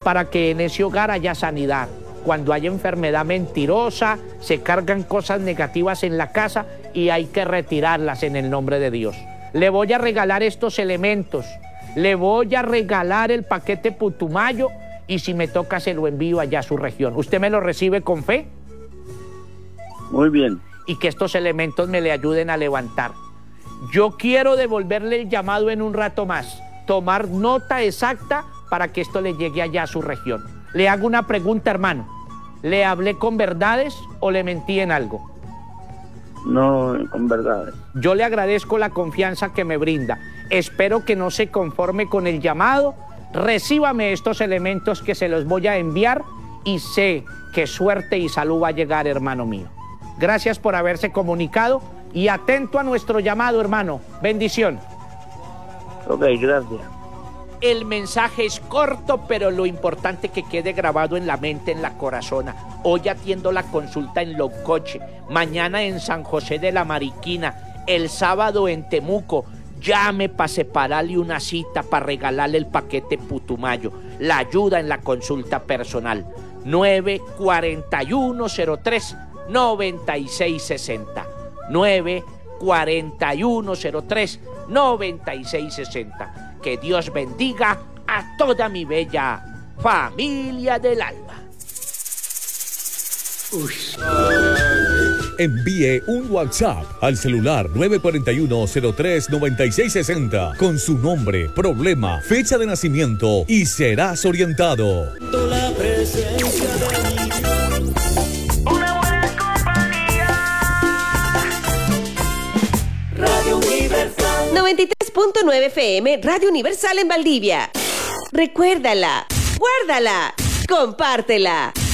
para que en ese hogar haya sanidad. Cuando hay enfermedad mentirosa, se cargan cosas negativas en la casa y hay que retirarlas en el nombre de Dios. Le voy a regalar estos elementos, le voy a regalar el paquete Putumayo y si me toca se lo envío allá a su región. ¿Usted me lo recibe con fe? Muy bien. Y que estos elementos me le ayuden a levantar. Yo quiero devolverle el llamado en un rato más, tomar nota exacta para que esto le llegue allá a su región. Le hago una pregunta, hermano. ¿Le hablé con verdades o le mentí en algo? No, con verdades. Yo le agradezco la confianza que me brinda. Espero que no se conforme con el llamado. Recíbame estos elementos que se los voy a enviar y sé que suerte y salud va a llegar, hermano mío. Gracias por haberse comunicado y atento a nuestro llamado, hermano. Bendición. Ok, gracias. El mensaje es corto, pero lo importante que quede grabado en la mente, en la corazona. Hoy atiendo la consulta en Loncoche, mañana en San José de la Mariquina, el sábado en Temuco. Llame para separarle una cita para regalarle el paquete Putumayo, la ayuda en la consulta personal. 94103-9660. 94103-9660. Que Dios bendiga a toda mi bella familia del alma. Envíe un WhatsApp al celular 941-03-9660 con su nombre, problema, fecha de nacimiento y serás orientado. La presencia de una buena compañía. Radio Universal 93.9 FM, Radio Universal en Valdivia. Recuérdala, guárdala, compártela.